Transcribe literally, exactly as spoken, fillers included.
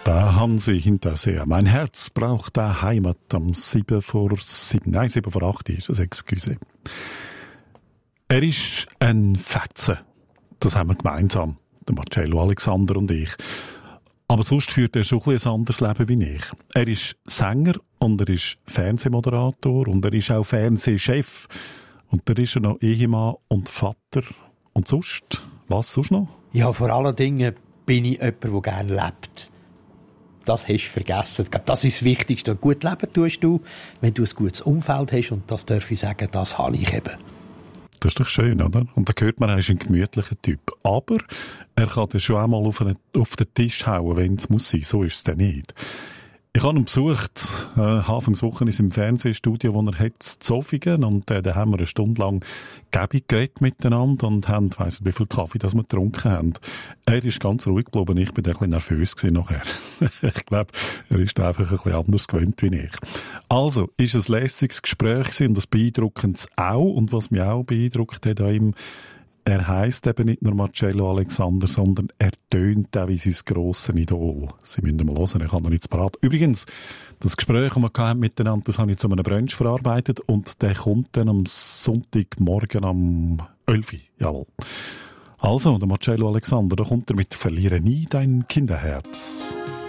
Da haben Sie Hinterseher. Mein Herz braucht eine Heimat am sieben vor sieben, nein, sieben vor acht ist das, excuse. Er ist ein Fetze. Das haben wir gemeinsam, der Marcello Alexander und ich. Aber sonst führt er schon ein, ein anderes Leben wie ich. Er ist Sänger und er ist Fernsehmoderator und er ist auch Fernsehchef. Und er ist er noch Ehemann und Vater. Und sonst? Was sonst noch? Ja, vor allen Dingen bin ich jemand, der gerne lebt. Das hast du vergessen. Das ist das Wichtigste. Gut leben tust du, wenn du ein gutes Umfeld hast. Und das darf ich sagen, das habe ich eben. Das ist doch schön, oder? Und da hört man, er ist ein gemütlicher Typ. Aber er kann dann schon einmal auf, einen, auf den Tisch hauen, wenn es muss sein. So ist es dann nicht. Ich habe ihn besucht, äh, Anfangswoche in seinem Fernsehstudio, wo er hat, in Zofingen. Und äh, da haben wir eine Stunde lang gäbig geredet miteinander und haben, ich weiss nicht, wie viel Kaffee das wir getrunken haben. Er ist ganz ruhig geblieben, ich bin ein bisschen nervös gewesen nachher. Ich glaube, er ist einfach ein bisschen anders gewöhnt wie ich. Also, ist ein lässiges Gespräch gewesen und das beeindruckendes auch. Und was mich auch beeindruckt hat an ihm, er heisst eben nicht nur Marcello Alexander, sondern er tönt auch wie sein grosses Idol. Sie müssen mal hören, ich habe noch nichts parat. Übrigens, das Gespräch, das wir hatten miteinander, das habe ich zu einem Brunch verarbeitet und der kommt dann am Sonntagmorgen am elf Uhr. Jawohl. Also, der Marcello Alexander, da kommt er mit «Verliere nie dein Kinderherz».